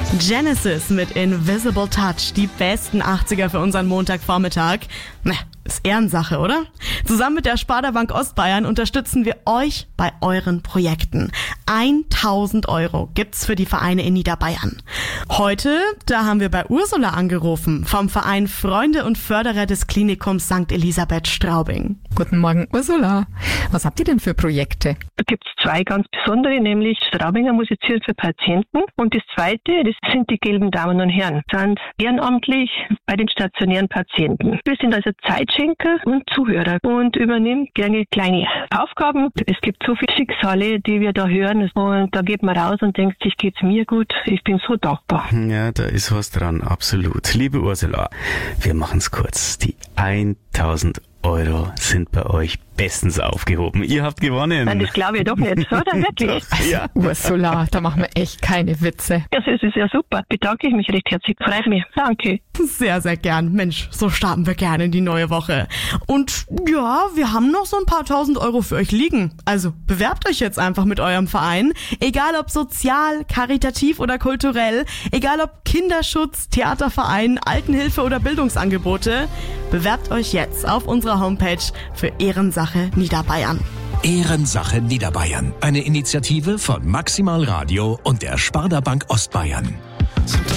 Genesis mit Invisible Touch, die besten 80er für unseren Montagvormittag. Ist Ehrensache, oder? Zusammen mit der Sparda Bank Ostbayern unterstützen wir euch bei euren Projekten. 1.000 € gibt's für die Vereine in Niederbayern. Heute, da haben wir bei Ursula angerufen, vom Verein Freunde und Förderer des Klinikums St. Elisabeth Straubing. Guten Morgen, Ursula. Was habt ihr denn für Projekte? Da gibt es zwei ganz besondere, nämlich Straubinger musiziert für Patienten. Und das zweite, das sind die gelben Damen und Herren. Sind ehrenamtlich bei den stationären Patienten. Wir sind also Zeitschenker und Zuhörer und übernehmen gerne kleine Aufgaben. Es gibt so viele Schicksale, die wir da hören. Und da geht man raus und denkt sich, geht's mir gut? Ich bin so dankbar. Ja, da ist was dran, absolut. Liebe Ursula, wir machen's kurz. Die 1.000 € sind bei euch bestens aufgehoben. Ihr habt gewonnen. Nein, das glaube ich doch nicht, oder? Wirklich? Ja. Ursula, da machen wir echt keine Witze. Das ist ja super. Bedanke ich mich recht herzlich. Freut mich. Danke. Sehr, sehr gern. Mensch, so starten wir gerne in die neue Woche. Und ja, wir haben noch so ein paar 1.000 € für euch liegen. Also bewerbt euch jetzt einfach mit eurem Verein. Egal ob sozial, karitativ oder kulturell. Egal ob Kinderschutz, Theaterverein, Altenhilfe oder Bildungsangebote. Bewerbt euch jetzt auf unserer Homepage für Ehrensache Niederbayern. Ehrensache Niederbayern. Eine Initiative von Maximal Radio und der Sparda Bank Ostbayern.